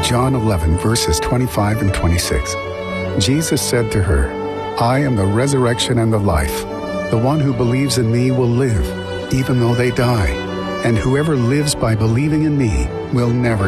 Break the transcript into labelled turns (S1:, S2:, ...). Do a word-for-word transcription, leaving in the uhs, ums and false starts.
S1: John eleven, verses twenty-five and twenty-six. Jesus said to her, I am the resurrection and the life. The one who believes in me will live, even though they die. And whoever lives by believing in me will never